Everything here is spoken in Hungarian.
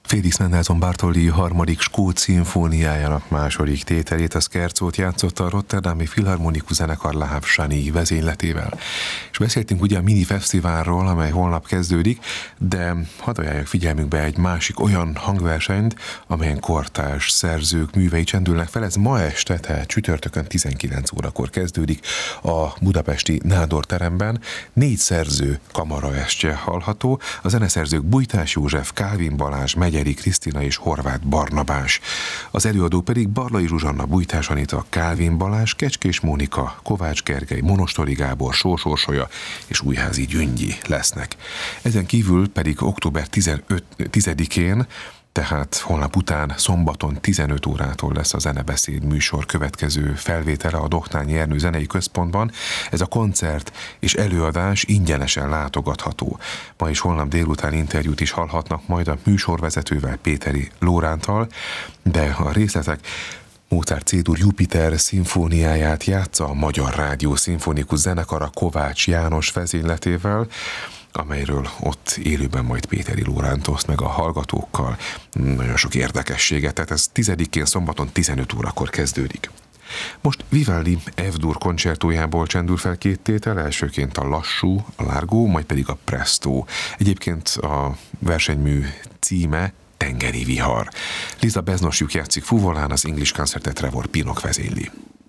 Félix Mendelssohn Bartholdy harmadik skót szimfóniájának második tételét, a Scherzót játszotta a Rotterdami Filharmonikus Zenekar Láv Sani vezényletével. És beszéltünk ugye a mini fesztiválról, amely holnap kezdődik, de hadd ajánljak figyelmünkbe egy másik olyan hangversenyt, amelyen kortárs szerzők művei csendülnek fel. Ez ma este, tehát csütörtökön 19 órakor kezdődik a budapesti Nádor teremben. 4 szerző kamaraestje hallható, a zeneszerzők Bújtás József, Kálvin Balázs, Megyeri Krisztina és Horváth Barnabás. Az előadó pedig Barlai Zsuzsanna, Bújtás Anita, Kálvin Balázs, Kecskés Mónika, Kovács Gergely, Monostori Gábor, Sós Orsolya és Újházi Gyüngyi lesznek. Ezen kívül pedig október 10-én, tehát holnap után szombaton 15 órától lesz a Zenebeszéd műsor következő felvétele a Dohnányi Ernő Zenei Központban. Ez a koncert és előadás ingyenesen látogatható. Ma és holnap délután interjút is hallhatnak majd a műsorvezetővel, Péteri Lóránttal, de a részletek: Mozart C-dur Jupiter szimfóniáját játsza a Magyar Rádió Szimfonikus Zenekara Kovács János vezényletével, amelyről ott élőben majd Péteri Lóránt oszt meg a hallgatókkal. Nagyon sok érdekességet, tehát ez 10-én szombaton 15 órakor kezdődik. Most Vivaldi F-dur koncertójából csendül fel 2 tétel, elsőként a lassú, a largo, majd pedig a presto. Egyébként a versenymű címe Tengeri vihar. Liza Beznosjuk játszik fuvolán, az English Concertet Trevor Pinnock vezényli.